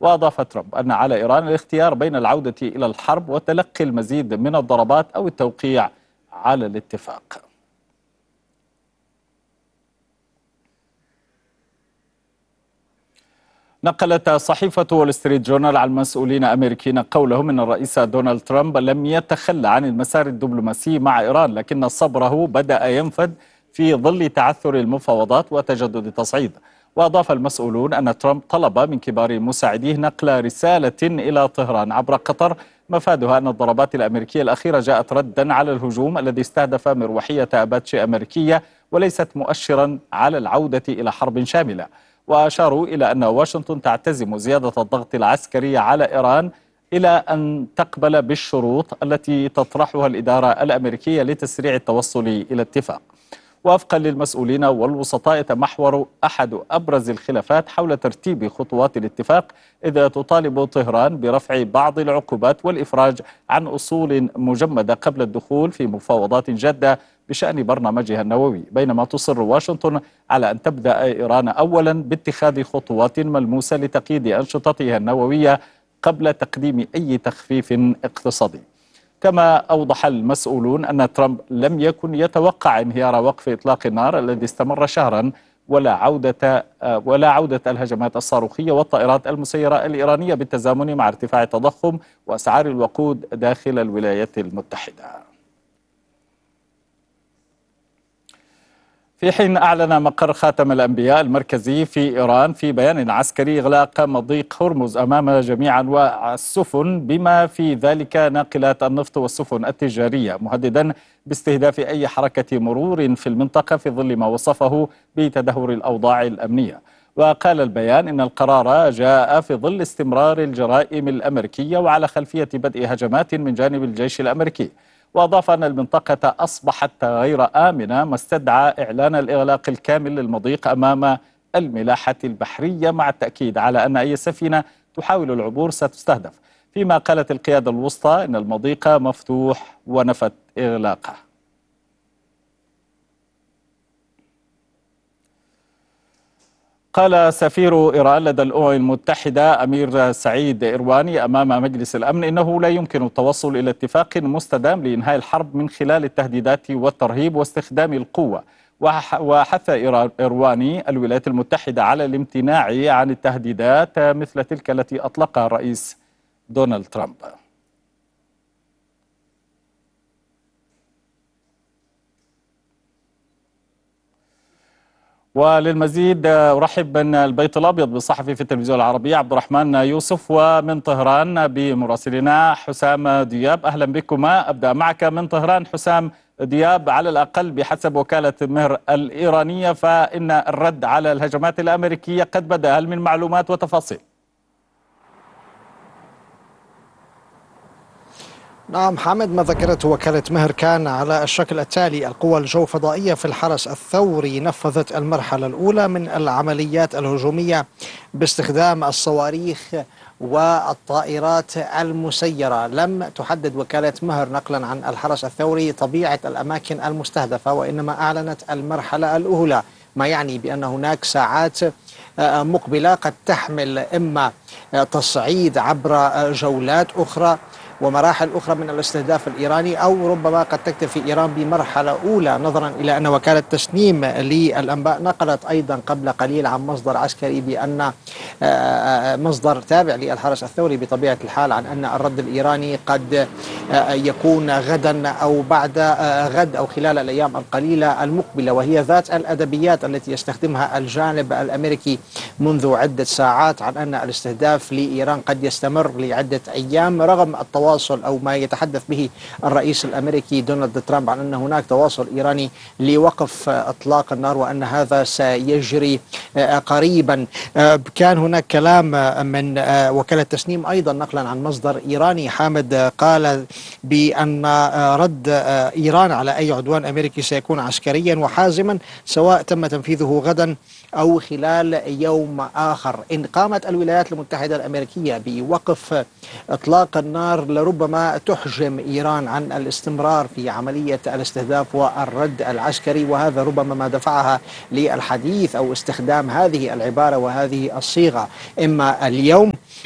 وأضاف ترامب أن على إيران الاختيار بين العودة إلى الحرب وتلقي المزيد من الضربات أو التوقيع على الاتفاق. نقلت صحيفة وول ستريت جورنال عن مسؤولين أمريكيين قولهم أن الرئيس دونالد ترامب لم يتخلى عن المسار الدبلوماسي مع إيران، لكن صبره بدأ ينفد في ظل تعثر المفاوضات وتجدد التصعيد. وأضاف المسؤولون أن ترامب طلب من كبار مساعديه نقل رسالة إلى طهران عبر قطر مفادها أن الضربات الأمريكية الأخيرة جاءت ردا على الهجوم الذي استهدف مروحية أباتشي أمريكية وليست مؤشرا على العودة إلى حرب شاملة. وأشاروا إلى أن واشنطن تعتزم زيادة الضغط العسكري على إيران إلى أن تقبل بالشروط التي تطرحها الإدارة الأمريكية لتسريع التوصل إلى اتفاق. وفقا للمسؤولين والوسطاء يتمحور أحد أبرز الخلافات حول ترتيب خطوات الاتفاق، إذ تطالب طهران برفع بعض العقوبات والإفراج عن أصول مجمدة قبل الدخول في مفاوضات جادة بشأن برنامجها النووي، بينما تصر واشنطن على أن تبدأ إيران أولا باتخاذ خطوات ملموسة لتقييد أنشطتها النووية قبل تقديم أي تخفيف اقتصادي. كما أوضح المسؤولون أن ترامب لم يكن يتوقع انهيار وقف إطلاق النار الذي استمر شهرا ولا عودة الهجمات الصاروخية والطائرات المسيرة الإيرانية بالتزامن مع ارتفاع التضخم وأسعار الوقود داخل الولايات المتحدة. في حين أعلن مقر خاتم الأنبياء المركزي في إيران في بيان عسكري إغلاق مضيق هرمز أمام جميع أنواع السفن بما في ذلك ناقلات النفط والسفن التجارية، مهددا باستهداف أي حركة مرور في المنطقة في ظل ما وصفه بتدهور الأوضاع الأمنية. وقال البيان إن القرار جاء في ظل استمرار الجرائم الأمريكية وعلى خلفية بدء هجمات من جانب الجيش الأمريكي. وأضاف أن المنطقة أصبحت غير آمنة، ما استدعى إعلان الإغلاق الكامل للمضيق أمام الملاحة البحرية، مع التأكيد على أن أي سفينة تحاول العبور ستستهدف. فيما قالت القيادة الوسطى أن المضيق مفتوح ونفت إغلاقه. قال سفير إيران لدى الأمم المتحدة أمير سعيد إرواني أمام مجلس الأمن إنه لا يمكن التوصل إلى اتفاق مستدام لإنهاء الحرب من خلال التهديدات والترهيب واستخدام القوة. وحث إرواني الولايات المتحدة على الامتناع عن التهديدات مثل تلك التي أطلقها الرئيس دونالد ترامب. وللمزيد أرحب من البيت الأبيض بالصحفي في التلفزيون العربي عبد الرحمن يوسف، ومن طهران بمراسلنا حسام دياب. أهلا بكما. أبدأ معك من طهران. حسام دياب، على الأقل بحسب وكالة مهر الإيرانية فإن الرد على الهجمات الأمريكية قد بدأ، هل من معلومات وتفاصيل؟ نعم حامد، ما ذكرته وكالة مهر كان على الشكل التالي: القوى الجوفضائية في الحرس الثوري نفذت المرحلة الأولى من العمليات الهجومية باستخدام الصواريخ والطائرات المسيرة. لم تحدد وكالة مهر نقلا عن الحرس الثوري طبيعة الأماكن المستهدفة، وإنما أعلنت المرحلة الأولى، ما يعني بأن هناك ساعات مقبلة قد تحمل إما تصعيد عبر جولات أخرى ومراحل أخرى من الاستهداف الإيراني، أو ربما قد تكتفي إيران بمرحلة أولى، نظرا إلى أن وكالة تسنيم للأنباء نقلت أيضا قبل قليل عن مصدر عسكري بأن مصدر تابع للحرس الثوري بطبيعة الحال عن أن الرد الإيراني قد يكون غدا أو بعد غد أو خلال الأيام القليلة المقبلة، وهي ذات الأدبيات التي يستخدمها الجانب الأمريكي منذ عدة ساعات عن أن الاستهداف لإيران قد يستمر لعدة أيام، رغم التواصل أو ما يتحدث به الرئيس الأمريكي دونالد ترامب عن أن هناك تواصل إيراني لوقف إطلاق النار وأن هذا سيجري قريبا. كان هناك كلام من وكالة تسنيم أيضا نقلا عن مصدر إيراني حامد قال بأن رد إيران على أي عدوان أمريكي سيكون عسكريا وحازما، سواء تم تنفيذه غدا أو خلال يوم آخر. إن قامت الولايات المتحدة الأمريكية بوقف إطلاق النار لربما تحجم إيران عن الاستمرار في عملية الاستهداف والرد العسكري، وهذا ربما ما دفعها للحديث أو استخدام هذه العبارة وهذه الصيغة، إما اليوم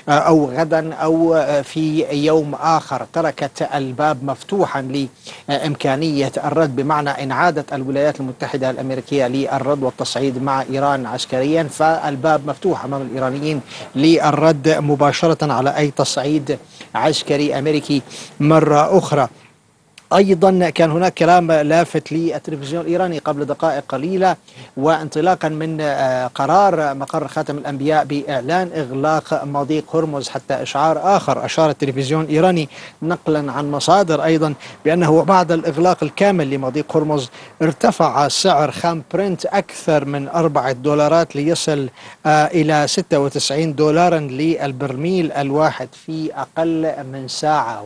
أو غدا أو في يوم آخر، تركت الباب مفتوحا لإمكانية الرد، بمعنى إن عادت الولايات المتحدة الأمريكية للرد والتصعيد مع إيران عسكريا، فالباب مفتوح أمام الإيرانيين للرد مباشرة على أي تصعيد عسكري أمريكي مرة أخرى. أيضا كان هناك كلام لافت للتلفزيون الإيراني قبل دقائق قليلة، وانطلاقا من قرار مقر خاتم الأنبياء بإعلان إغلاق مضيق هرمز حتى إشعار آخر، أشار التلفزيون الإيراني نقلا عن مصادر أيضا بأنه بعد الإغلاق الكامل لمضيق هرمز ارتفع سعر خام برنت أكثر من $4 ليصل إلى $96 للبرميل الواحد في أقل من ساعة.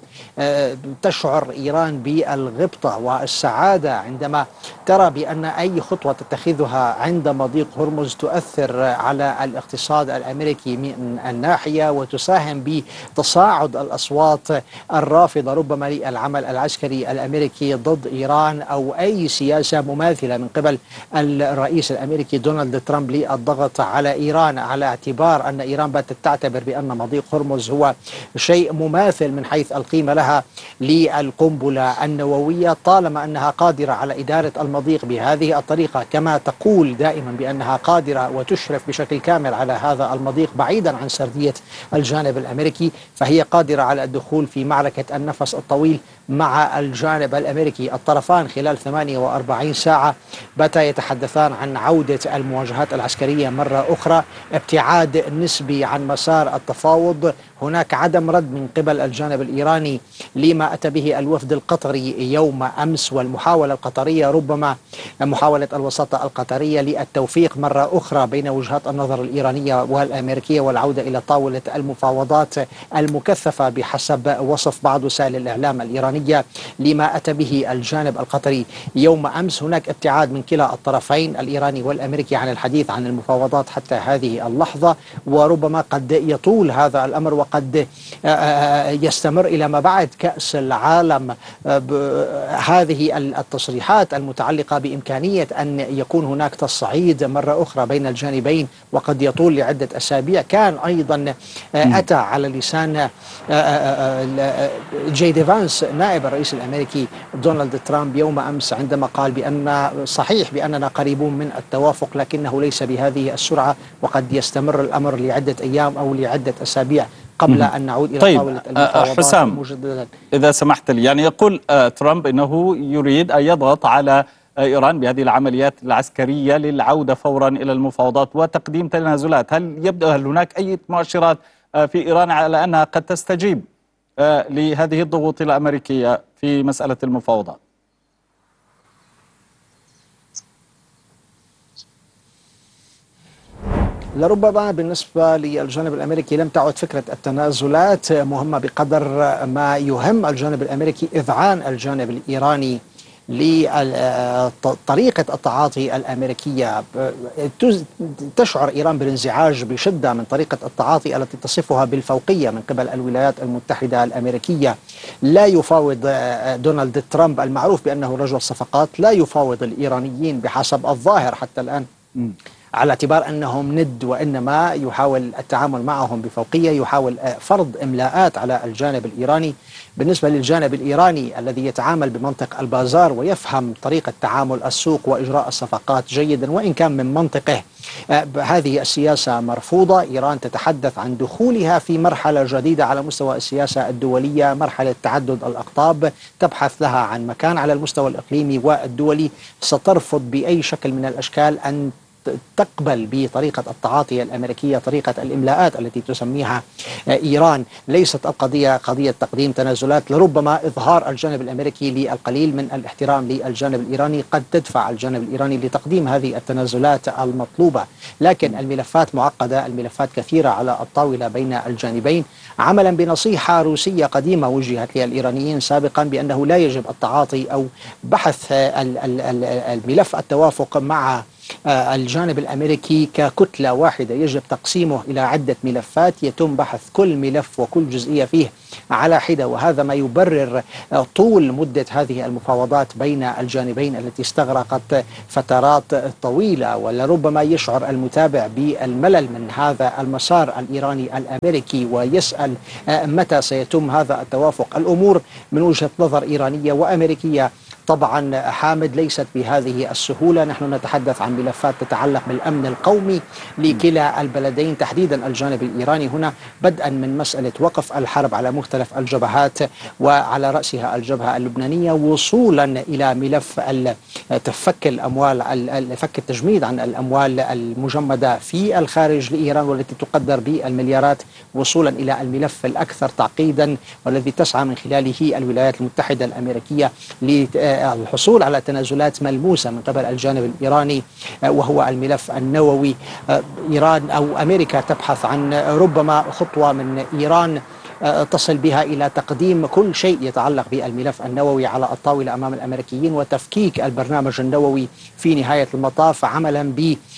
وتشعر إيران بالغبطة والسعادة عندما ترى بأن أي خطوة تتخذها عند مضيق هرمز تؤثر على الاقتصاد الأمريكي من الناحية، وتساهم بتصاعد الأصوات الرافضة ربما للعمل العسكري الأمريكي ضد إيران أو أي سياسة مماثلة من قبل الرئيس الأمريكي دونالد ترامب للضغط على إيران، على اعتبار أن إيران باتت تعتبر بأن مضيق هرمز هو شيء مماثل من حيث القيمة لها للقنبلة النووية، طالما أنها قادرة على إدارة المضيق بهذه الطريقة، كما تقول دائما بأنها قادرة وتشرف بشكل كامل على هذا المضيق بعيدا عن سردية الجانب الأمريكي، فهي قادرة على الدخول في معركة النفس الطويل مع الجانب الأمريكي. الطرفان خلال 48 ساعة بتا يتحدثان عن عودة المواجهات العسكرية مرة أخرى، ابتعاد نسبي عن مسار التفاوض، هناك عدم رد من قبل الجانب الإيراني لما أتى به الوفد القطري يوم أمس، والمحاولة القطرية ربما محاولة الوساطة القطرية للتوفيق مرة أخرى بين وجهات النظر الإيرانية والأمريكية والعودة إلى طاولة المفاوضات المكثفة بحسب وصف بعض وسائل الإعلام الإيرانية لما أتى به الجانب القطري يوم أمس. هناك ابتعاد من كلا الطرفين الإيراني والأمريكي عن الحديث عن المفاوضات حتى هذه اللحظة، وربما قد يطول هذا الأمر وقد يستمر إلى ما بعد كأس العالم. هذه التصريحات المتعلقة بإمكانية أن يكون هناك تصعيد مرة أخرى بين الجانبين وقد يطول لعدة أسابيع، كان أيضا أتى على لسان جي دي فانس نائب الرئيس الأمريكي دونالد ترامب يوم أمس، عندما قال بأن صحيح بأننا قريبون من التوافق لكنه ليس بهذه السرعة، وقد يستمر الأمر لعدة أيام أو لعدة أسابيع قبل أن نعود إلى طاولة المفاوضات. حسام، مجددا إذا سمحت لي، يعني يقول ترامب أنه يريد أن يضغط على إيران بهذه العمليات العسكرية للعودة فورا إلى المفاوضات وتقديم تنازلات. هل هناك أي مؤشرات في إيران على أنها قد تستجيب لهذه الضغوط الأمريكية في مسألة المفاوضات؟ لربما بالنسبة للجانب الأمريكي لم تعد فكرة التنازلات مهمة بقدر ما يهم الجانب الأمريكي إذعان الجانب الإيراني لطريقة التعاطي الأمريكية. تشعر إيران بالانزعاج بشدة من طريقة التعاطي التي تصفها بالفوقية من قبل الولايات المتحدة الأمريكية. لا يفاوض دونالد ترامب المعروف بأنه رجل صفقات، لا يفاوض الإيرانيين بحسب الظاهر حتى الآن على اعتبار أنهم ند، وإنما يحاول التعامل معهم بفوقية، يحاول فرض إملاءات على الجانب الإيراني. بالنسبة للجانب الإيراني الذي يتعامل بمنطق البازار ويفهم طريقة تعامل السوق وإجراء الصفقات جيدا، وإن كان من منطقه هذه السياسة مرفوضة. إيران تتحدث عن دخولها في مرحلة جديدة على مستوى السياسة الدولية، مرحلة تعدد الأقطاب، تبحث لها عن مكان على المستوى الإقليمي والدولي. سترفض بأي شكل من الأشكال أن تقبل بطريقة التعاطي الأمريكية، طريقة الإملاءات التي تسميها إيران. ليست القضية قضية تقديم تنازلات، لربما إظهار الجانب الأمريكي للقليل من الاحترام للجانب الإيراني قد تدفع الجانب الإيراني لتقديم هذه التنازلات المطلوبة، لكن الملفات معقدة، الملفات كثيرة على الطاولة بين الجانبين، عملا بنصيحة روسية قديمة وجهت للإيرانيين سابقا بأنه لا يجب التعاطي أو بحث الملف التوافق مع الجانب الأمريكي ككتلة واحدة، يجب تقسيمه إلى عدة ملفات يتم بحث كل ملف وكل جزئية فيه على حدة، وهذا ما يبرر طول مدة هذه المفاوضات بين الجانبين التي استغرقت فترات طويلة. ولربما يشعر المتابع بالملل من هذا المسار الإيراني الأمريكي ويسأل متى سيتم هذا التوافق. الأمور من وجهة نظر إيرانية وأمريكية طبعا حامد ليست بهذه السهولة. نحن نتحدث عن ملفات تتعلق بالأمن القومي لكلا البلدين، تحديدا الجانب الإيراني هنا، بدءا من مسألة وقف الحرب على مختلف الجبهات وعلى رأسها الجبهة اللبنانية، وصولا إلى ملف فك الأموال، فك التجميد عن الأموال المجمدة في الخارج لإيران والتي تقدر بالمليارات، وصولا إلى الملف الأكثر تعقيدا والذي تسعى من خلاله الولايات المتحدة الأمريكية الحصول على تنازلات ملموسة من قبل الجانب الإيراني، وهو الملف النووي. إيران أو أمريكا تبحث عن ربما خطوة من إيران تصل بها إلى تقديم كل شيء يتعلق بالملف النووي على الطاولة أمام الأمريكيين، وتفكيك البرنامج النووي في نهاية المطاف، عملا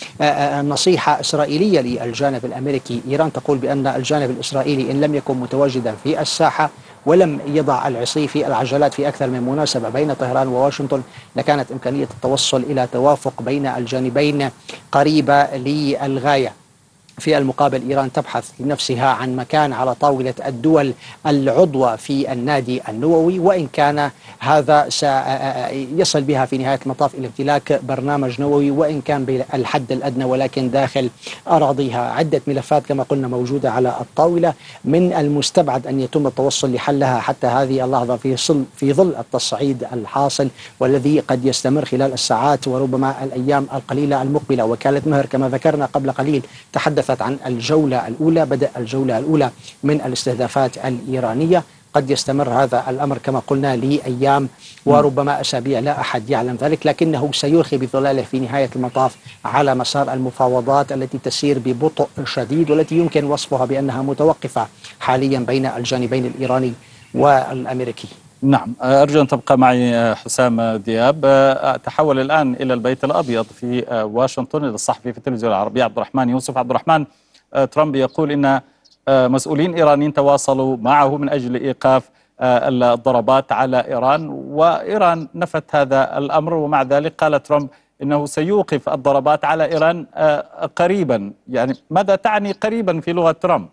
بنصيحة إسرائيلية للجانب الأمريكي. إيران تقول بأن الجانب الإسرائيلي إن لم يكن متواجدا في الساحة ولم يضع العصي في العجلات في أكثر من مناسبة بين طهران وواشنطن، لكانت إمكانية التوصل إلى توافق بين الجانبين قريبة للغاية. في المقابل إيران تبحث لنفسها عن مكان على طاولة الدول العضوة في النادي النووي، وإن كان هذا سيصل بها في نهاية المطاف إلى امتلاك برنامج نووي، وإن كان بالحد الأدنى ولكن داخل أراضيها. عدة ملفات كما قلنا موجودة على الطاولة، من المستبعد أن يتم التوصل لحلها حتى هذه اللحظة في ظل التصعيد الحاصل والذي قد يستمر خلال الساعات وربما الأيام القليلة المقبلة. وكالة مهر كما ذكرنا قبل قليل تحدثت عن الجولة الأولى، بدأ الجولة الأولى من الاستهدافات الإيرانية. قد يستمر هذا الأمر كما قلنا لأيام وربما أسابيع، لا أحد يعلم ذلك، لكنه سيرخي بظلاله في نهاية المطاف على مسار المفاوضات التي تسير ببطء شديد والتي يمكن وصفها بأنها متوقفة حاليا بين الجانبين الإيراني والأمريكي. نعم، أرجو أن تبقى معي حسام دياب. أتحول الآن إلى البيت الأبيض في واشنطن، إلى الصحفي في التلفزيون العربي عبد الرحمن يوسف. عبد الرحمن، ترامب يقول إن مسؤولين إيرانيين تواصلوا معه من أجل إيقاف الضربات على إيران، وإيران نفت هذا الأمر، ومع ذلك قال ترامب إنه سيوقف الضربات على إيران قريبا. يعني ماذا تعني قريبا في لغة ترامب؟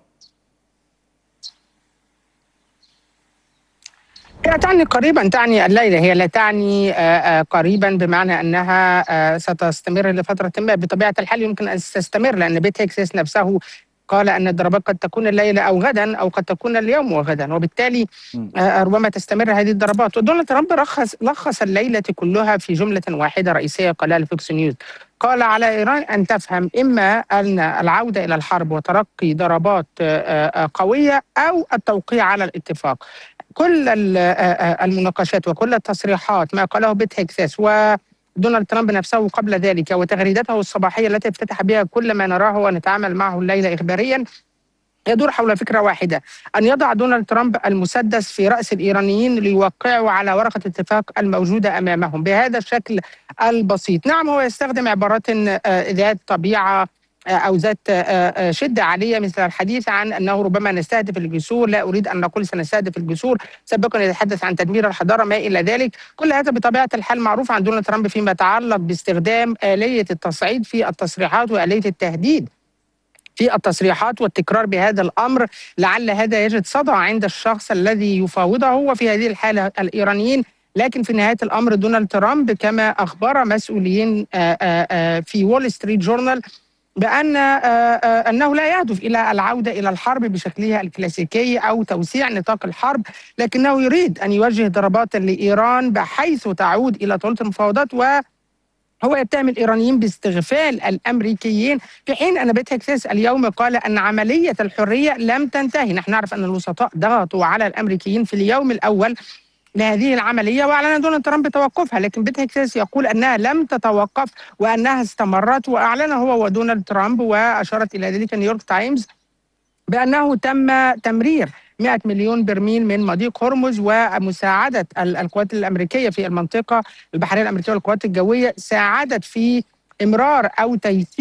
هي تعني قريبا، تعني الليلة، هي لا تعني قريبا بمعنى أنها ستستمر لفترة ما. بطبيعة الحال يمكن أن تستمر، لأن بيت هيكساس نفسه قال أن الضربات قد تكون الليلة أو غدا أو قد تكون اليوم وغدا، وبالتالي ربما تستمر هذه الضربات. ودونالد ترامب لخص الليلة كلها في جملة واحدة رئيسية قالها لفوكس نيوز. قال على إيران أن تفهم إما أن العودة إلى الحرب وترقي ضربات قوية أو التوقيع على الاتفاق. كل المناقشات وكل التصريحات، ما قاله بيت هيكساس ودونالد ترامب نفسه قبل ذلك وتغريدته الصباحية التي افتتح بها كل ما نراه ونتعامل معه الليلة إخباريا، يدور حول فكرة واحدة: أن يضع دونالد ترامب المسدس في رأس الإيرانيين ليوقعوا على ورقة اتفاق الموجودة أمامهم بهذا الشكل البسيط. نعم، هو يستخدم عبارات ذات طبيعة أو ذات شدة عالية، مثل الحديث عن أنه ربما نستهدف الجسور. لا أريد أن نقول سنستهدف الجسور، سابقا يتحدث عن تدمير الحضارة، ما إلى ذلك. كل هذا بطبيعة الحال معروف عن دونالد ترامب فيما يتعلق باستخدام آلية التصعيد في التصريحات وآلية التهديد في التصريحات والتكرار بهذا الأمر، لعل هذا يجد صدى عند الشخص الذي يفاوضه، وفي هذه الحالة الإيرانيين. لكن في نهاية الأمر دونالد ترامب كما أخبر مسؤولين في وول ستريت جورنال بأن أنه لا يهدف إلى العودة إلى الحرب بشكلها الكلاسيكي أو توسيع نطاق الحرب، لكنه يريد أن يوجه ضربات لإيران بحيث تعود إلى طاولة المفاوضات. هو يتهم الإيرانيين باستغفال الأمريكيين، في حين أن بيت هيكساس اليوم قال أن عملية الحرية لم تنتهي. نحن نعرف أن الوسطاء ضغطوا على الأمريكيين في اليوم الأول لهذه العملية وأعلن دونالد ترامب توقفها، لكن بيت هيكساس يقول أنها لم تتوقف وأنها استمرت. وأعلن هو ودونالد ترامب، وأشارت إلى ذلك نيويورك تايمز، بأنه تم تمرير 100 مليون برميل من مضيق هرمز، ومساعدة القوات الأمريكية في المنطقة البحرية الأمريكية والقوات الجوية ساعدت في إمرار أو تيسير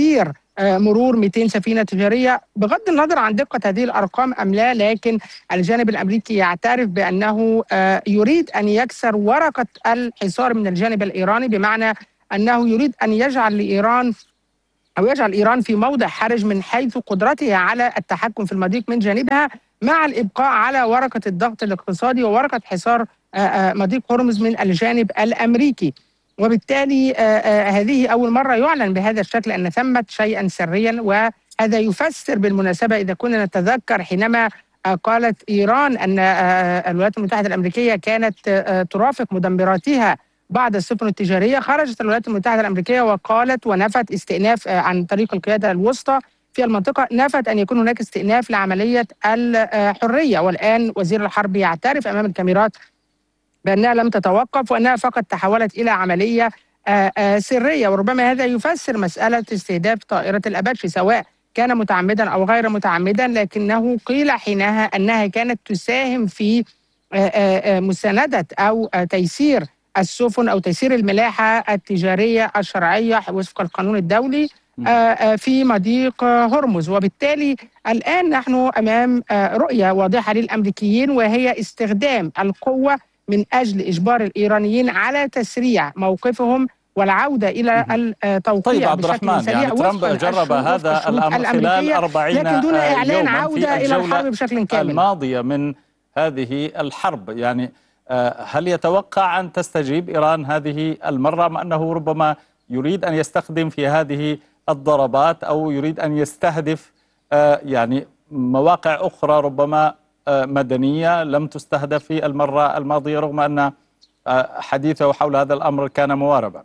مرور 200 سفينة تجارية. بغض النظر عن دقة هذه الأرقام أم لا، لكن الجانب الأمريكي يعترف بأنه يريد أن يكسر ورقة الحصار من الجانب الإيراني، بمعنى أنه يريد أن يجعل إيران في موضع حرج من حيث قدرتها على التحكم في المضيق من جانبها، مع الإبقاء على ورقة الضغط الاقتصادي وورقة حصار مضيق هرمز من الجانب الأمريكي. وبالتالي هذه أول مرة يعلن بهذا الشكل أن ثمة شيئا سريا، وهذا يفسر بالمناسبة إذا كنا نتذكر حينما قالت إيران أن الولايات المتحدة الأمريكية كانت ترافق مدمراتها بعض السفن التجارية، خرجت الولايات المتحدة الأمريكية وقالت ونفت استئناف عن طريق القيادة الوسطى في المنطقة، نفت أن يكون هناك استئناف لعملية الحرية. والآن وزير الحرب يعترف أمام الكاميرات بأنها لم تتوقف وأنها فقط تحولت إلى عملية سرية. وربما هذا يفسر مسألة استهداف طائرة الأباتشي سواء كان متعمدا أو غير متعمدا، لكنه قيل حينها أنها كانت تساهم في مساندة أو تيسير السفن أو تيسير الملاحة التجارية الشرعية وفق القانون الدولي في مضيق هرمز. وبالتالي الآن نحن أمام رؤية واضحة للأمريكيين، وهي استخدام القوة من أجل إجبار الإيرانيين على تسريع موقفهم والعودة إلى التوقيع. طيب عبد الرحمن، يعني ترامب جرب هذا الأمر خلال 40 لكن دون إعلان يوما عودة في إلى الحرب بشكل كامل الماضية من هذه الحرب. يعني هل يتوقع أن تستجيب إيران هذه المرة، مع أنه ربما يريد أن يستخدم في هذه الضربات أو يريد أن يستهدف يعني مواقع أخرى ربما مدنية لم تستهدف في المرة الماضية، رغم أن حديثه حول هذا الأمر كان مواربا؟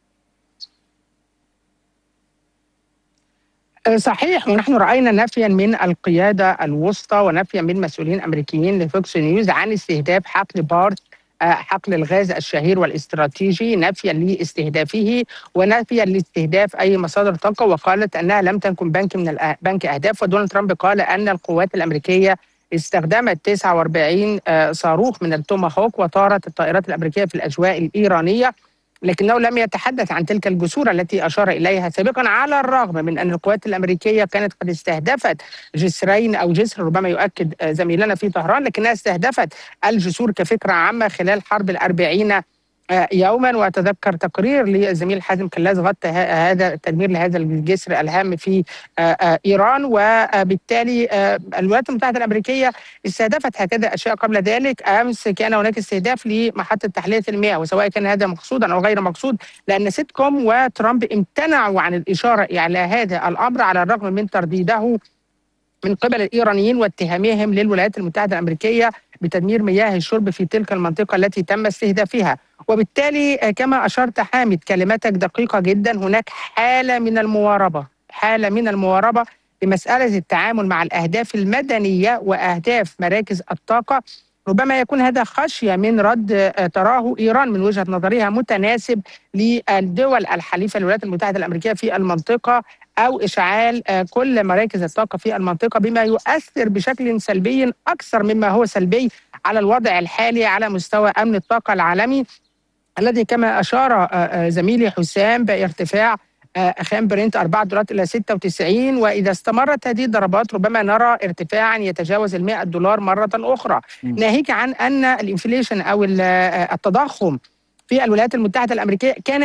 صحيح، ونحن رأينا نفيا من القيادة الوسطى ونفيا من مسؤولين أمريكيين لفوكس نيوز عن استهداف حقل بارت، حقل الغاز الشهير والاستراتيجي، نفيا لاستهدافه ونفيا لاستهداف أي مصادر طاقة، وقالت أنها لم تكن بنك أهداف. ودونالد ترامب قال أن القوات الأمريكية استخدمت 49 صاروخ من التوماهوك وطارت الطائرات الأمريكية في الأجواء الإيرانية، لكنه لم يتحدث عن تلك الجسور التي أشار إليها سابقا، على الرغم من أن القوات الأمريكية كانت قد استهدفت جسرين أو جسر، ربما يؤكد زميلنا في طهران، لكنها استهدفت الجسور كفكرة عامة خلال حرب 40 يوما. وأتذكر تقرير للزميل حازم كلاز غطى هذا التدمير لهذا الجسر الهام في إيران. وبالتالي الولايات المتحدة الأمريكية استهدفت هكذا أشياء قبل ذلك. أمس كان هناك استهداف لمحطة تحلية المياه، وسواء كان هذا مقصودا أو غير مقصود، لأن سيت كوم وترامب امتنعوا عن الإشارة إلى هذا الأمر على الرغم من ترديده من قبل الإيرانيين واتهامهم للولايات المتحدة الأمريكية بتدمير مياه الشرب في تلك المنطقة التي تم استهدافها. وبالتالي كما أشرت حامد، كلماتك دقيقة جدا، هناك حالة من المواربة بمسألة التعامل مع الأهداف المدنية وأهداف مراكز الطاقة. ربما يكون هذا خشية من رد تراه إيران من وجهة نظرها متناسب للدول الحليفة للولايات المتحدة الأمريكية في المنطقة، أو إشعال كل مراكز الطاقة في المنطقة، بما يؤثر بشكل سلبي أكثر مما هو سلبي على الوضع الحالي على مستوى أمن الطاقة العالمي، الذي كما أشار زميلي حسام بارتفاع خام برنت $4 إلى 96. وإذا استمرت هذه الضربات ربما نرى ارتفاعا يتجاوز $100 مرة أخرى، ناهيك عن أن الانفليشن أو التضخم في الولايات المتحدة الأمريكية كان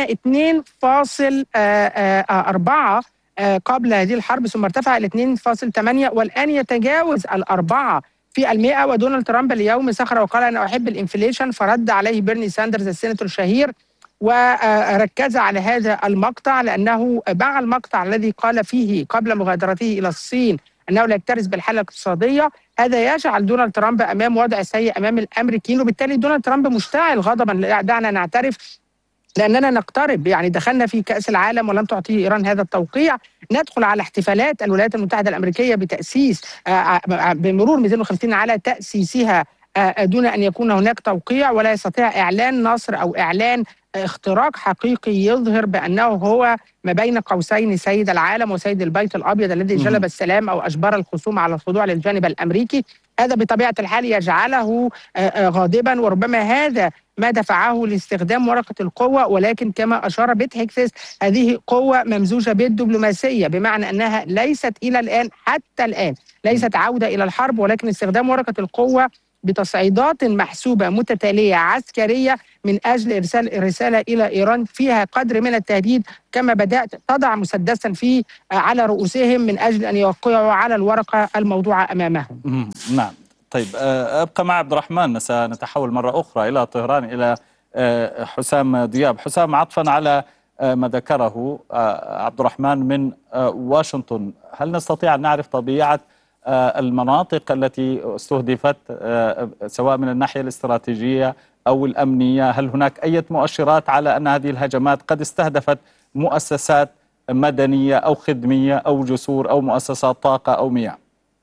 2.4 قبل هذه الحرب، ثم ارتفع إلى 2.8 والآن يتجاوز 4 في المئة. ودونالد ترامب اليوم سخر وقال أنا أحب الانفليشن، فرد عليه بيرني ساندرز السيناتور الشهير وركز على هذا المقطع، لأنه مع المقطع الذي قال فيه قبل مغادرته إلى الصين أنه لا يكترث بالحالة الاقتصادية، هذا يجعل دونالد ترامب أمام وضع سيء أمام الأمريكيين. وبالتالي دونالد ترامب مشتعل غضبا، دعنا نعترف، لأننا نقترب، يعني دخلنا في كأس العالم ولم تعطيه إيران هذا التوقيع، ندخل على احتفالات الولايات المتحدة الأمريكية بتأسيس بمرور 250 على تأسيسها دون أن يكون هناك توقيع، ولا يستطيع إعلان نصر أو إعلان اختراق حقيقي يظهر بأنه هو ما بين قوسين سيد العالم وسيد البيت الأبيض الذي جلب السلام أو أجبر الخصوم على الخضوع للجانب الأمريكي. هذا بطبيعة الحال يجعله غاضبا، وربما هذا ما دفعه لاستخدام ورقة القوة. ولكن كما أشار بيت هيكسيس، هذه قوة ممزوجة بالدبلوماسية، بمعنى أنها ليست إلى الآن حتى الآن ليست عودة إلى الحرب، ولكن استخدام ورقة القوة بتصعيدات محسوبة متتالية عسكرية من أجل إرسال رسالة إلى إيران فيها قدر من التهديد، كما بدأت تضع مسدسا على رؤوسهم من أجل أن يوقعوا على الورقة الموضوعة أمامهم. نعم. طيب، أبقى مع عبد الرحمن. سنتحول مرة أخرى إلى طهران، إلى حسام دياب. حسام، عطفا على ما ذكره عبد الرحمن من واشنطن، هل نستطيع أن نعرف طبيعة المناطق التي استهدفت سواء من الناحية الاستراتيجية أو الأمنية؟ هل هناك أي مؤشرات على أن هذه الهجمات قد استهدفت مؤسسات مدنية أو خدمية أو جسور أو مؤسسات طاقة أو مياه؟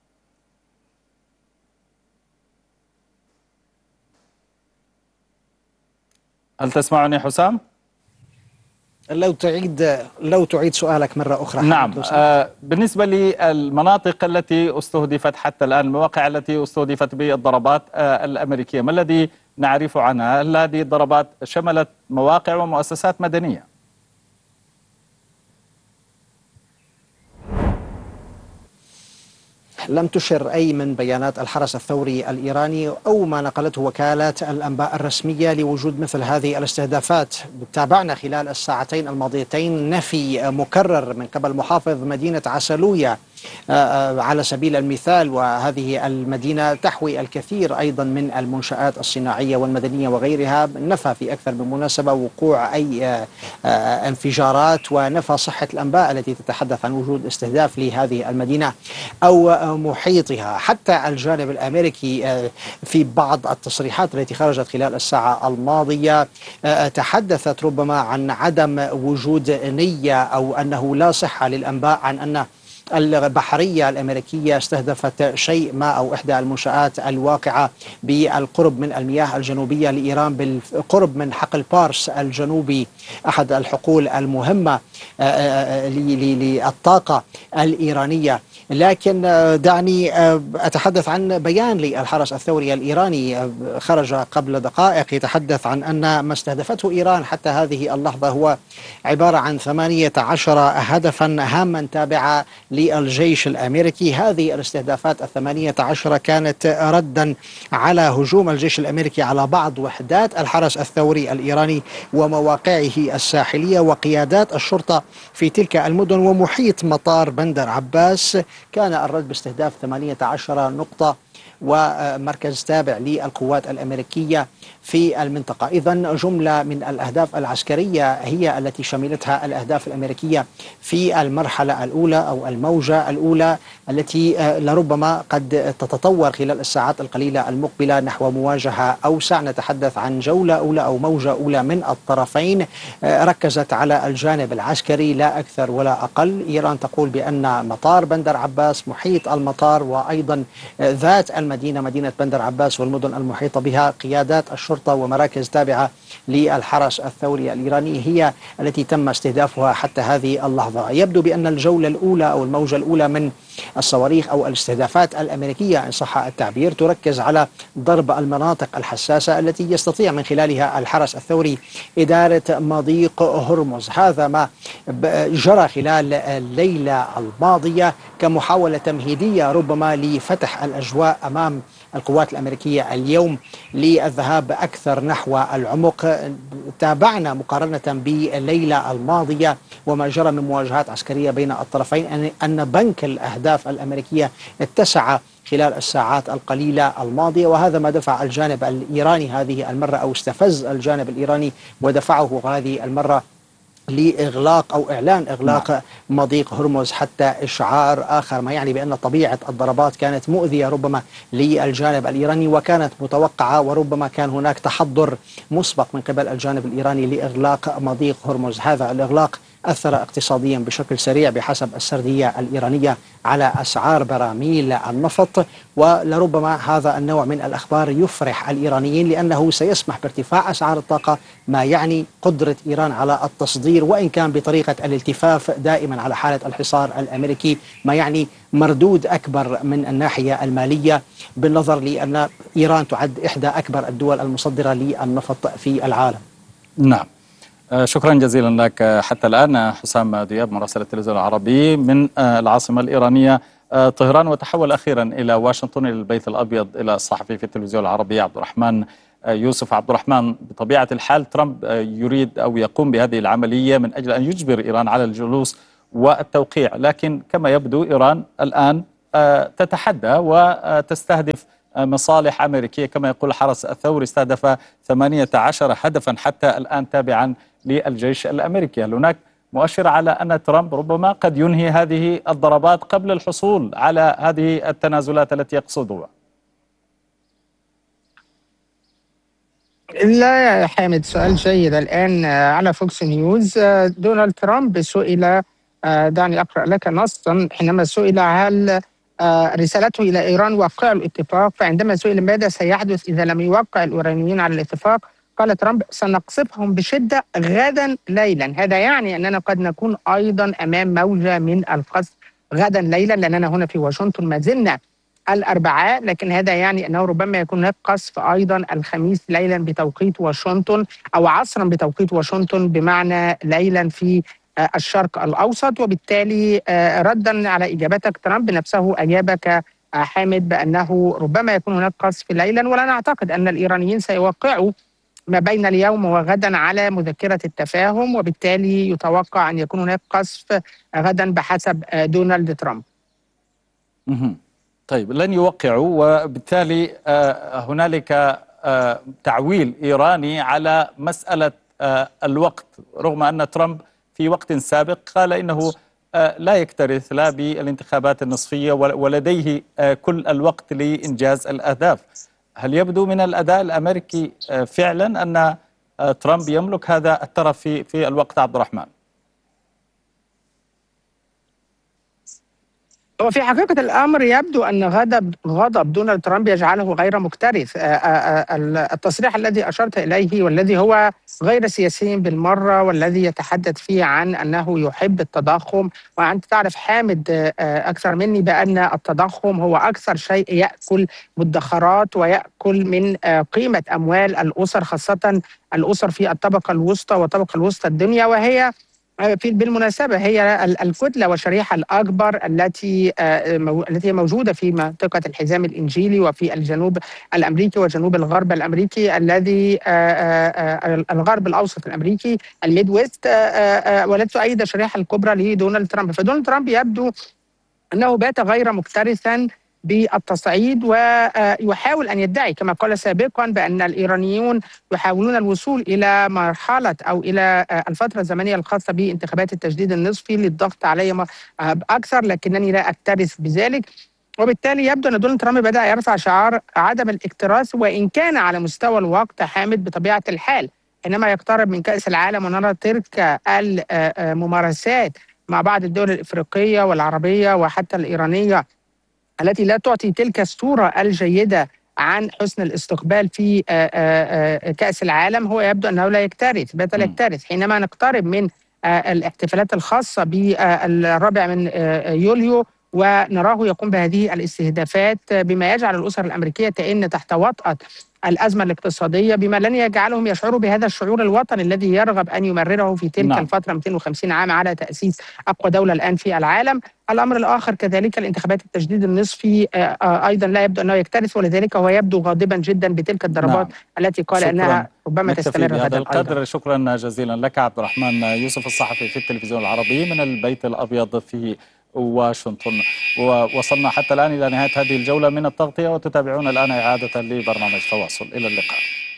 هل تسمعني حسام؟ لو تعيد سؤالك مرة أخرى. نعم. بالنسبة للمناطق التي استهدفت حتى الآن، المواقع التي استهدفت بالضربات الأمريكية، ما الذي نعرف عنها؟ هل هذه الضربات شملت مواقع ومؤسسات مدنية؟ لم تشر أي من بيانات الحرس الثوري الإيراني أو ما نقلته وكالة الأنباء الرسمية لوجود مثل هذه الاستهدافات. تابعنا خلال الساعتين الماضيتين نفي مكرر من قبل محافظ مدينة عسلوية على سبيل المثال، وهذه المدينة تحوي الكثير أيضا من المنشآت الصناعية والمدنية وغيرها، نفى في أكثر من مناسبة وقوع أي انفجارات، ونفى صحة الأنباء التي تتحدث عن وجود استهداف لهذه المدينة أو محيطها. حتى الجانب الأمريكي في بعض التصريحات التي خرجت خلال الساعة الماضية تحدثت ربما عن عدم وجود نية أو أنه لا صحة للأنباء عن أن البحرية الأمريكية استهدفت شيء ما أو إحدى المنشآت الواقعة بالقرب من المياه الجنوبية لإيران، بالقرب من حقل بارس الجنوبي، أحد الحقول المهمة للطاقة الإيرانية. لكن دعني أتحدث عن بيان للحرس الثوري الإيراني خرج قبل دقائق يتحدث عن أن ما استهدفته إيران حتى هذه اللحظة هو عبارة عن 18 هدفا هاما تابعة للجيش الأمريكي. هذه الاستهدافات 18 كانت ردا على هجوم الجيش الأمريكي على بعض وحدات الحرس الثوري الإيراني ومواقعه الساحلية وقيادات الشرطة في تلك المدن ومحيط مطار بندر عباس. كان الرد باستهداف 18 نقطة ومركز تابع للقوات الأمريكية في المنطقة. إذن جملة من الأهداف العسكرية هي التي شملتها الأهداف الأمريكية في المرحلة الأولى أو الموجة الأولى، التي لربما قد تتطور خلال الساعات القليلة المقبلة نحو مواجهة أوسع. نتحدث عن جولة أولى أو موجة أولى من الطرفين ركزت على الجانب العسكري لا أكثر ولا أقل. إيران تقول بأن مطار بندر عباس، محيط المطار، وأيضا ذات المدينة مدينة بندر عباس والمدن المحيطة بها، قيادات الشرطة ومراكز تابعة للحرس الثوري الإيراني هي التي تم استهدافها حتى هذه اللحظة. يبدو بأن الجولة الأولى أو الموجة الأولى من الصواريخ أو الاستهدافات الأمريكية إن صح التعبير تركز على ضرب المناطق الحساسة التي يستطيع من خلالها الحرس الثوري إدارة مضيق هرمز. هذا ما جرى خلال الليلة الماضية كمحاولة تمهيدية ربما لفتح الأجواء أمام القوات الأمريكية اليوم للذهاب أكثر نحو العمق. تابعنا مقارنة بالليلة الماضية وما جرى من مواجهات عسكرية بين الطرفين أن بنك الأهداف الأمريكية اتسع خلال الساعات القليلة الماضية، وهذا ما دفع الجانب الإيراني هذه المرة أو استفز الجانب الإيراني ودفعه هذه المرة لإغلاق أو إعلان إغلاق مضيق هرمز حتى إشعار آخر، ما يعني بأن طبيعة الضربات كانت مؤذية ربما للجانب الإيراني وكانت متوقعة، وربما كان هناك تحضر مسبق من قبل الجانب الإيراني لإغلاق مضيق هرمز. هذا الإغلاق أثر اقتصاديا بشكل سريع بحسب السردية الإيرانية على أسعار براميل النفط، ولربما هذا النوع من الأخبار يفرح الإيرانيين لأنه سيسمح بارتفاع أسعار الطاقة، ما يعني قدرة إيران على التصدير وإن كان بطريقة الالتفاف دائما على حالة الحصار الأمريكي، ما يعني مردود أكبر من الناحية المالية بالنظر لأن إيران تعد إحدى أكبر الدول المصدرة للنفط في العالم. نعم، شكرا جزيلا لك حتى الآن حسام دياب مراسل التلفزيون العربي من العاصمة الإيرانية طهران. وتحول أخيرا إلى واشنطن، إلى البيت الأبيض، إلى الصحفي في التلفزيون العربي عبد الرحمن يوسف. عبد الرحمن، بطبيعة الحال ترامب يريد أو يقوم بهذه العملية من أجل أن يجبر إيران على الجلوس والتوقيع، لكن كما يبدو إيران الآن تتحدى وتستهدف مصالح أمريكية. كما يقول الحرس الثوري استهدف 18 هدفا حتى الآن تابعا للجيش الأمريكي. هل هناك مؤشر على أن ترامب ربما قد ينهي هذه الضربات قبل الحصول على هذه التنازلات التي يقصدها؟ لا يا حامد، سؤال جيد. الآن على فوكس نيوز دونالد ترامب سئل، دعني أقرأ لك نصا، حينما سئل هل رسالته إلى إيران وقع الاتفاق، فعندما سئل ماذا سيحدث إذا لم يوقع الإيرانيين على الاتفاق، قال ترامب سنقصفهم بشدة غدا ليلا. هذا يعني أننا قد نكون أيضا أمام موجة من القصف غدا ليلا، لأننا هنا في واشنطن ما زلنا الأربعاء، لكن هذا يعني أنه ربما يكون هناك قصف أيضا الخميس ليلا بتوقيت واشنطن، أو عصرا بتوقيت واشنطن، بمعنى ليلا في الشرق الأوسط. وبالتالي ردا على إجابتك، ترامب نفسه أجابك حامد بأنه ربما يكون هناك قصف ليلا، ولا نعتقد أن الإيرانيين سيوقعوا ما بين اليوم وغدا على مذكرة التفاهم، وبالتالي يتوقع أن يكون هناك قصف غدا بحسب دونالد ترامب. طيب، لن يوقعوا، وبالتالي هنالك تعويل إيراني على مسألة الوقت، رغم أن ترامب في وقت سابق قال إنه لا يكترث لا بالانتخابات النصفية ولديه كل الوقت لإنجاز الأهداف. هل يبدو من الأداء الأمريكي فعلا أن ترامب يملك هذا الترف في الوقت عبد الرحمن؟ هو في حقيقة الأمر يبدو أن غضب دونالد ترامب يجعله غير مكترث. التصريح الذي أشرت إليه والذي هو غير سياسي بالمرة، والذي يتحدث فيه عن أنه يحب التضخم، وأنت تعرف حامد أكثر مني بأن التضخم هو أكثر شيء يأكل مدخرات ويأكل من قيمة أموال الأسر، خاصة الأسر في الطبقة الوسطى وطبقة الوسطى الدنيا، وهي بالمناسبة هي الكتلة والشريحة الأكبر التي موجودة في منطقة الحزام الإنجيلي وفي الجنوب الأمريكي وجنوب الغرب الأمريكي، الذي الغرب الأوسط الأمريكي، الميد ويست، والتي تؤيد الشريحة الكبرى لدونالد ترامب. فدونالد ترامب يبدو أنه بات غير مكترثا بالتصعيد، ويحاول أن يدعي كما قال سابقا بأن الإيرانيون يحاولون الوصول إلى مرحلة أو إلى الفترة الزمنية الخاصة بانتخابات التجديد النصفي للضغط عليهم أكثر، لكنني لا أكترث بذلك. وبالتالي يبدو أن دونالد ترامب بدأ يرفع شعار عدم الاكتراث، وإن كان على مستوى الوقت حامد بطبيعة الحال حينما يقترب من كأس العالم ونرى تلك الممارسات مع بعض الدول الإفريقية والعربية وحتى الإيرانية التي لا تعطي تلك الصورة الجيدة عن حسن الاستقبال في كأس العالم، هو يبدو أنه لا يكترث. حينما نقترب من الاحتفالات الخاصة بالرابع من يوليو ونراه يقوم بهذه الاستهدافات، بما يجعل الأسر الأمريكية تئن تحت وطأة الأزمة الاقتصادية، بما لن يجعلهم يشعروا بهذا الشعور الوطني الذي يرغب أن يمرره في تلك الفترة 250 عام على تأسيس أقوى دولة الآن في العالم. الأمر الآخر كذلك الانتخابات التجديد النصفي أيضا لا يبدو أنه يكترث، ولذلك هو يبدو غاضبا جدا بتلك الضربات التي قال أنها ربما تستمر هذا غدا القدر أيضا. شكرا جزيلا لك عبد الرحمن يوسف، الصحفي في التلفزيون العربي من البيت الأبيض في واشنطن. ووصلنا حتى الآن إلى نهاية هذه الجولة من التغطية، وتتابعون الآن إعادة لبرنامج تواصل. إلى اللقاء.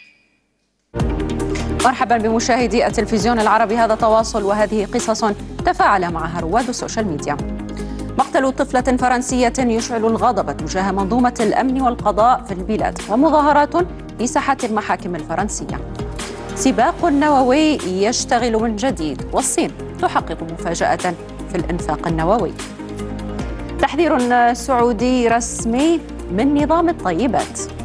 مرحبا بمشاهدي التلفزيون العربي، هذا تواصل وهذه قصص تفاعل معها رواد السوشيال ميديا. مقتل طفلة فرنسية يشعل الغضب تجاه منظومة الأمن والقضاء في البلاد، ومظاهرات في ساحات المحاكم الفرنسية. سباق نووي يشتغل من جديد، والصين تحقق مفاجأة في الإنفاق النووي. تحذير سعودي رسمي من نظام الطيبات.